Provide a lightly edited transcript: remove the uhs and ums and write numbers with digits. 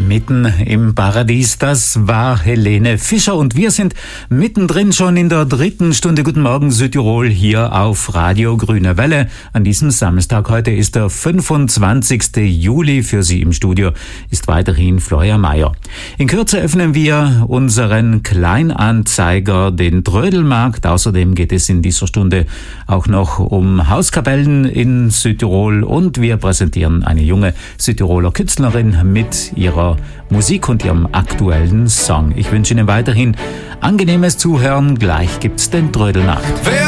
Mitten im Paradies, das war Helene Fischer und wir sind mittendrin schon in der 3. Stunde. Guten Morgen Südtirol hier auf Radio Grüne Welle. An diesem Samstag, heute ist der 25. Juli, für Sie im Studio ist weiterhin Florian Mayer. In Kürze öffnen wir unseren Kleinanzeiger, den Trödelmarkt. Außerdem geht es in dieser Stunde auch noch um Hauskapellen in Südtirol und wir präsentieren eine junge Südtiroler Künstlerin mit ihrer Musik und ihrem aktuellen Song. Ich wünsche Ihnen weiterhin angenehmes Zuhören. Gleich gibt's den Trödelmarkt.